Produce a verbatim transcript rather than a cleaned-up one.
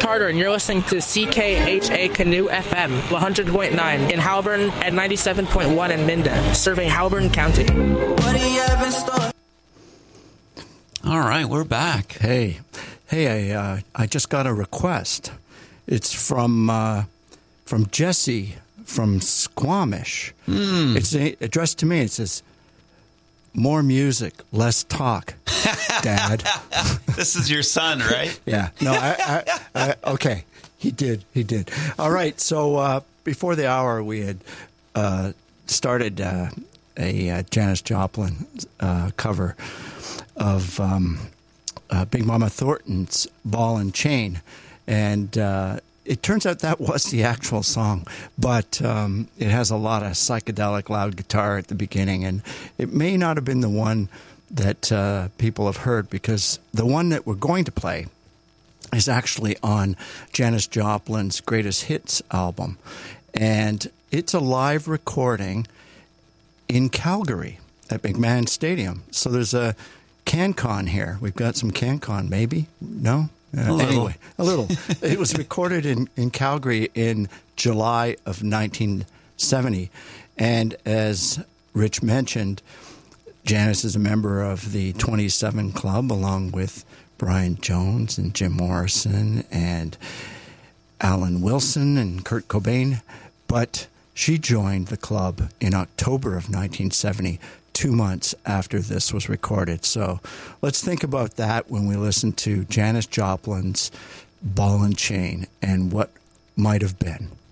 Carter, and you're listening to C K H A Canoe F M, one hundred point nine in Halburn and ninety-seven point one in Minden, serving Halburn County. All right, we're back. Hey, hey, I uh, I just got a request. It's from uh, from Jesse from Squamish. Mm. It's a, addressed to me. It says, "More music, less talk, Dad." This is your son, right? Yeah. No, I, I, I, okay. He did. He did. All right. So uh, before the hour, we had uh, started uh, a uh, Janis Joplin uh, cover of um, uh, Big Mama Thornton's Ball and Chain. And uh, it turns out that was the actual song, but um, it has a lot of psychedelic loud guitar at the beginning. And it may not have been the one that uh, people have heard, because the one that we're going to play is actually on Janis Joplin's Greatest Hits album. And it's a live recording in Calgary at McMahon Stadium. So there's a CanCon here. We've got some CanCon, maybe? No? Uh, a anyway, a little. It was recorded in, in Calgary in July of nineteen seventy. And as Rich mentioned, Janis is a member of the twenty-seven Club, along with Brian Jones and Jim Morrison and Alan Wilson and Kurt Cobain. But she joined the club in October of nineteen seventy, two months after this was recorded. So let's think about that when we listen to Janis Joplin's Ball and Chain and what might have been.